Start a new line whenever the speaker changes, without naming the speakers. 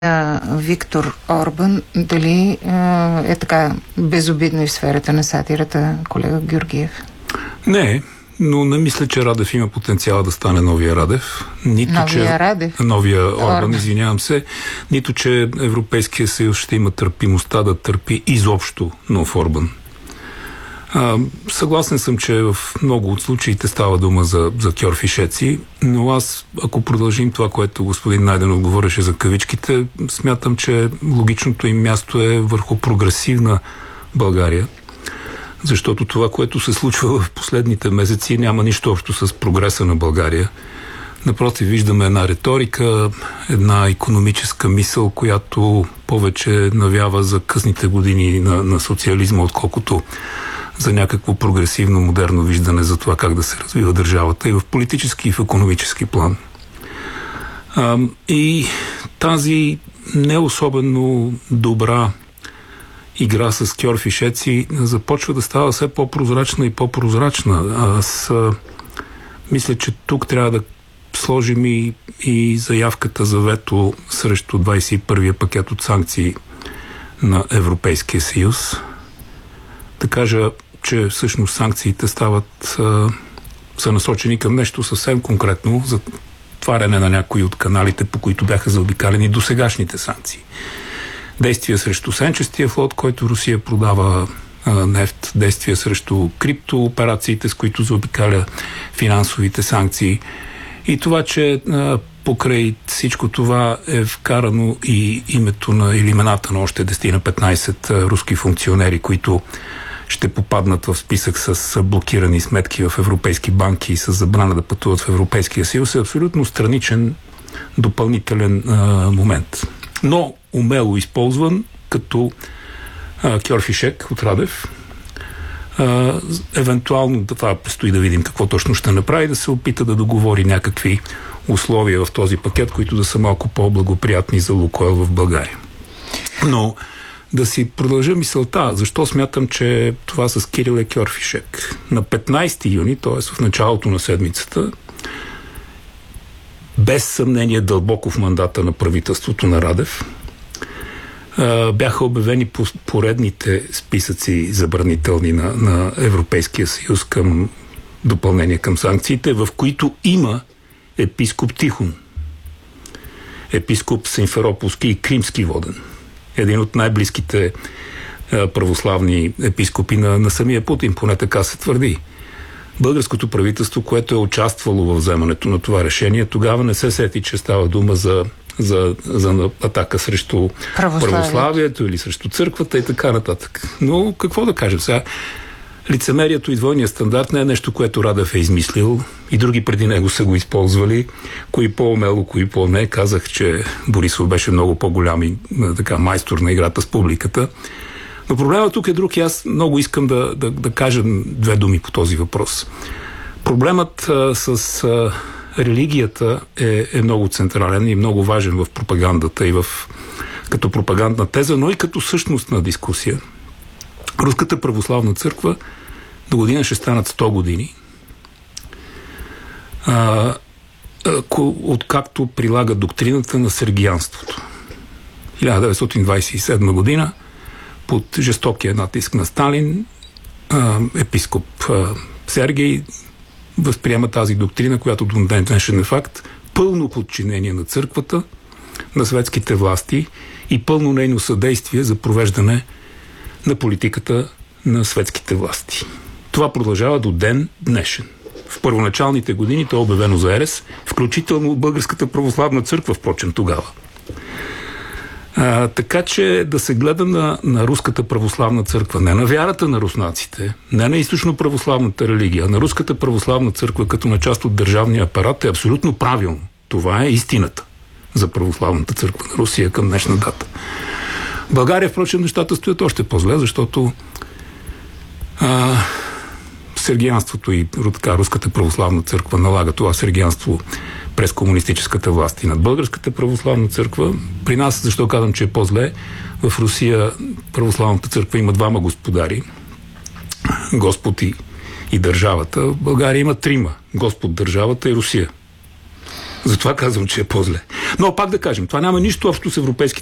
Виктор Орбан, дали е така безобидно и в сферата на сатирата, колега Георгиев?
Не, но не мисля, че Радев има потенциал да стане новия Радев. Новия Орбан, извинявам се. Нито, че Европейския съюз ще има търпимостта да търпи изобщо нов Орбан. Съгласен съм, че в много от случаите става дума за кьорфишеци, но аз, ако продължим това, което господин Найденов говореше за кавичките, смятам, че логичното им място е върху прогресивна България, защото това, което се случва в последните месеци, няма нищо общо с прогреса на България. Напротив, виждаме една риторика, една икономическа мисъл, която повече навява за късните години на социализма, отколкото за някакво прогресивно, модерно виждане за това как да се развива държавата и в политически, и в икономически план. И тази не особено добра игра с кьорфишеци започва да става все по-прозрачна и по-прозрачна. Аз мисля, че тук трябва да сложим и заявката за вето срещу 21-я пакет от санкции на Европейския съюз. Да кажа, че всъщност санкциите са насочени към нещо съвсем конкретно, за отваряне на някои от каналите, по които бяха заобикалени досегашните санкции. Действия срещу сенчестия флот, който Русия продава нефт, действия срещу криптооперациите, с които заобикаля финансовите санкции. И това, че покрай всичко това е вкарано и името или имената на още 10 на 15 руски функционери, които ще попаднат в списък с блокирани сметки в европейски банки и с забрана да пътуват в Европейския съюз, е абсолютно страничен допълнителен момент. Но умело използван като кьорфишек от Радев. Евентуално това предстои да видим какво точно ще направи, да се опита да договори някакви условия в този пакет, които да са малко по-благоприятни за Лукойл в България. Но да си продължа мисълта, защо смятам, че това с Кирил е кьорфишек. На 15 юни, т.е. в началото на седмицата, без съмнение дълбоко в мандата на правителството на Радев, бяха обявени поредните списъци забранителни на Европейския съюз към допълнение към санкциите, в които има епископ Тихон, епископ Симферополски и Кримски воден. Един от най-близките православни епископи на самия Путин, поне така се твърди. Българското правителство, което е участвало в вземането на това решение, тогава не се сети, че става дума за атака срещу православието или срещу църквата и така нататък. Но какво да кажем сега? Лицемерието и двойния стандарт не е нещо, което Радев е измислил и други преди него са го използвали. Кои по-умело, кои по-не. Казах, че Борисов беше много по-голям и майстор на играта с публиката. Но проблемът тук е друг и аз много искам да кажа две думи по този въпрос. Проблемът с религията е много централен и много важен в пропагандата и като пропагандна теза, но и като същностна дискусия. Руската православна църква до година ще станат 100 години. Откакто прилага доктрината на сергиянството. 1927 година под жестокия натиск на Сталин епископ Сергий възприема тази доктрина, която до ден днешен е факт, пълно подчинение на църквата, на светските власти и пълно нейно съдействие за провеждане на политиката на светските власти. Това продължава до ден днешен. В първоначалните години то е обявено за ерес, включително от Българската православна църква, впрочем, тогава. Така че да се гледа на Руската православна църква, не на вярата на руснаците, не на източно-православната религия, а на Руската православна църква като на част от държавния апарат е абсолютно правилно. Това е истината за православната църква на Русия към днешна дата. В България, впрочем, нещата стоят още по-зле, защото сергиянството и Руската православна църква налага това сергиянство през комунистическата власт и над Българската православна църква. При нас, защо казвам, че е по-зле, в Русия православната църква има двама господари, Господ и държавата. В България има трима, Господ, държавата и Русия. Затова казвам, че е по-зле. Но пак да кажем, това няма нищо общо с европейските